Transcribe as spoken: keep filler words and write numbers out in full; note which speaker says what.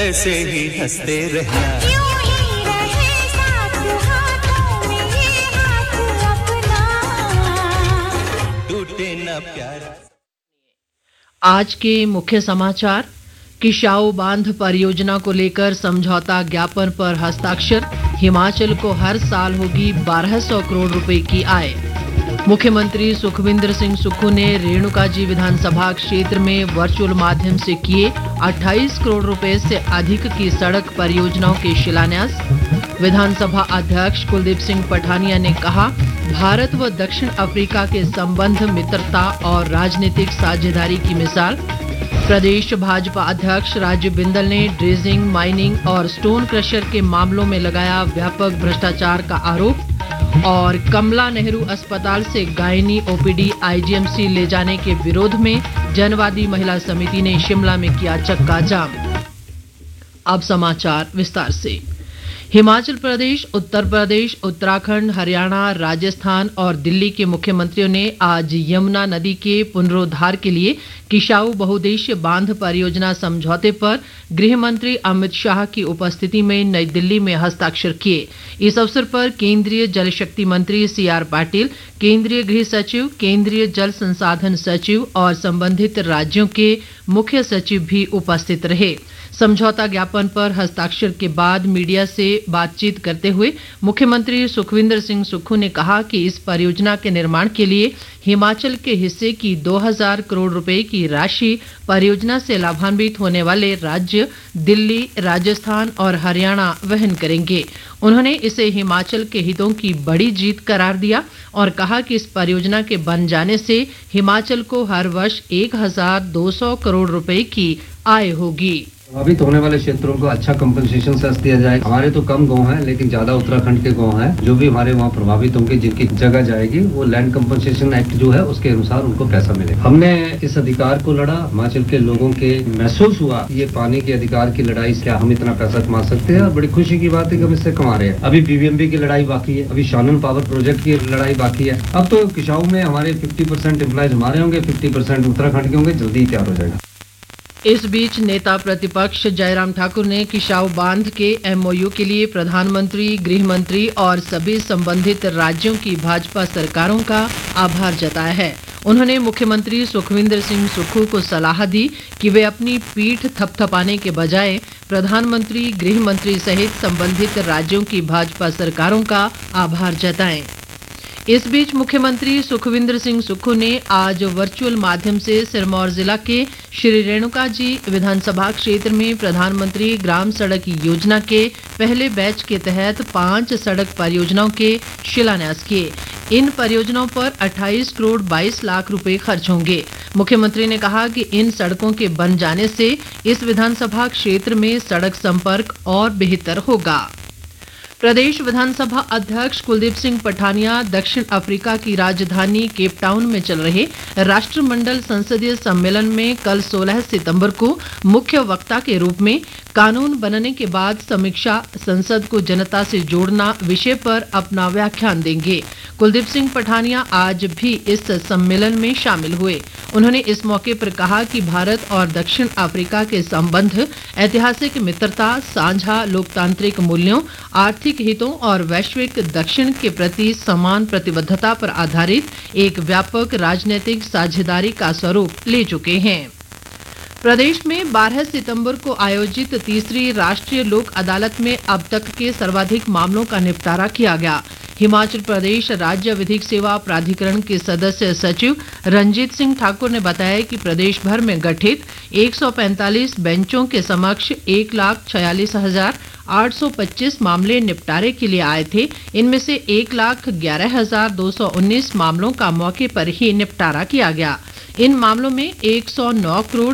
Speaker 1: ऐसे ही हंसते रहना,
Speaker 2: यूं ही रहे साथ, हाथों में ये हाथ अपना,
Speaker 1: टूटे ना प्यार।
Speaker 3: आज के मुख्य समाचार। किशाऊ बांध परियोजना को लेकर समझौता ज्ञापन पर हस्ताक्षर। हिमाचल को हर साल होगी बारह सौ करोड़ रुपए की आय। मुख्यमंत्री सुखविंदर सिंह सुक्खू ने रेणुकाजी विधानसभा क्षेत्र में वर्चुअल माध्यम से किए अट्ठाईस करोड़ रुपए से अधिक की सड़क परियोजनाओं के शिलान्यास। विधानसभा अध्यक्ष कुलदीप सिंह पठानिया ने कहा, भारत व दक्षिण अफ्रीका के संबंध मित्रता और राजनीतिक साझेदारी की मिसाल। प्रदेश भाजपा अध्यक्ष राजीव बिंदल ने ड्रेजिंग, माइनिंग और स्टोन क्रशर के मामलों में लगाया व्यापक भ्रष्टाचार का आरोप। और कमला नेहरू अस्पताल से गायनी ओपीडी आईजीएमसी ले जाने के विरोध में जनवादी महिला समिति ने शिमला में किया चक्का जाम। अब समाचार विस्तार से। हिमाचल प्रदेश, उत्तर प्रदेश, उत्तराखंड, हरियाणा, राजस्थान और दिल्ली के मुख्यमंत्रियों ने आज यमुना नदी के पुनरोद्धार के लिए किशाऊ बहुउद्देशीय बांध परियोजना समझौते पर गृह मंत्री अमित शाह की उपस्थिति में नई दिल्ली में हस्ताक्षर किए। इस अवसर पर केंद्रीय जल शक्ति मंत्री सी आर पाटिल, केंद्रीय गृह सचिव, केंद्रीय जल संसाधन सचिव और संबंधित राज्यों के मुख्य सचिव भी उपस्थित रहे। समझौता ज्ञापन पर हस्ताक्षर के बाद मीडिया से बातचीत करते हुए मुख्यमंत्री सुखविंदर सिंह सुक्खू ने कहा कि इस परियोजना के निर्माण के लिए हिमाचल के हिस्से की दो हज़ार करोड़ रुपए की राशि परियोजना से लाभान्वित होने वाले राज्य दिल्ली, राजस्थान और हरियाणा वहन करेंगे। उन्होंने इसे हिमाचल के हितों की बड़ी जीत करार दिया और कहा कि इस परियोजना के बन जाने से हिमाचल को हर वर्ष एक हज़ार दो सौ करोड़ रुपए की आय होगी।
Speaker 4: प्रभावित होने वाले क्षेत्रों को अच्छा कंपनसेशन सेस दिया जाए। हमारे तो कम गांव हैं, लेकिन ज्यादा उत्तराखंड के गांव हैं जो भी हमारे वहाँ प्रभावित होंगे, जिनकी जगह जाएगी, वो लैंड कंपनसेशन एक्ट जो है उसके अनुसार उनको पैसा मिलेगा। हमने इस अधिकार को लड़ा, हिमाचल के लोगों के महसूस हुआ ये पानी के अधिकार की लड़ाई से हम इतना पैसा कमा सकते हैं और बड़ी खुशी की बात है कि हम इससे कमा रहे हैं। अभी बीबीएमबी की लड़ाई बाकी है, अभी शानन पावर प्रोजेक्ट की लड़ाई बाकी है। अब तो किशाऊ में हमारे फिफ्टी परसेंट एम्प्लॉयज हमारे होंगे, फिफ्टी परसेंट उत्तराखंड के होंगे, जल्दी तैयार हो जाएगा।
Speaker 3: इस बीच नेता प्रतिपक्ष जयराम ठाकुर ने किशाऊ बांध के एमओयू के लिए प्रधानमंत्री, गृह मंत्री और सभी संबंधित राज्यों की भाजपा सरकारों का आभार जताया है। उन्होंने मुख्यमंत्री सुखविंदर सिंह सुक्खू को सलाह दी कि वे अपनी पीठ थपथपाने के बजाय प्रधानमंत्री, गृह मंत्री सहित संबंधित राज्यों की भाजपा सरकारों का आभार जताएं। इस बीच मुख्यमंत्री सुखविंदर सिंह सुक्खू ने आज वर्चुअल माध्यम से सिरमौर जिला के श्री रेणुका जी विधानसभा क्षेत्र में प्रधानमंत्री ग्राम सड़क योजना के पहले बैच के तहत पांच सड़क परियोजनाओं के शिलान्यास किए। इन परियोजनाओं पर अट्ठाईस करोड़ बाईस लाख रुपए खर्च होंगे। मुख्यमंत्री ने कहा कि इन सड़कों के बन जाने से इस विधानसभा क्षेत्र में सड़क संपर्क और बेहतर होगा। प्रदेश विधानसभा अध्यक्ष कुलदीप सिंह पठानिया दक्षिण अफ्रीका की राजधानी केप टाउन में चल रहे राष्ट्रमंडल संसदीय सम्मेलन में कल सोलह सितंबर को मुख्य वक्ता के रूप में कानून बनने के बाद समीक्षा, संसद को जनता से जोड़ना विषय पर अपना व्याख्यान देंगे। कुलदीप सिंह पठानिया आज भी इस सम्मेलन में शामिल हुए। उन्होंने इस मौके पर कहा कि भारत और दक्षिण अफ्रीका के संबंध ऐतिहासिक मित्रता, साझा लोकतांत्रिक मूल्यों, आर्थिक हितों और वैश्विक दक्षिण के प्रति समान प्रतिबद्धता पर आधारित एक व्यापक राजनीतिक साझेदारी का स्वरूप ले चुके हैं। प्रदेश में बारह सितंबर को आयोजित तीसरी राष्ट्रीय लोक अदालत में अब तक के सर्वाधिक मामलों का निपटारा किया गया। हिमाचल प्रदेश राज्य विधिक सेवा प्राधिकरण के सदस्य सचिव रंजीत सिंह ठाकुर ने बताया कि प्रदेश भर में गठित एक सौ पैंतालीस बेंचों के समक्ष एक लाख छियालीस हजार आठ सौ पच्चीस मामले निपटारे के लिए आए थे। इनमें से एक लाख ग्यारह हजार दो सौ उन्नीस मामलों का मौके पर ही निपटारा किया गया। इन मामलों में एक सौ नौ करोड़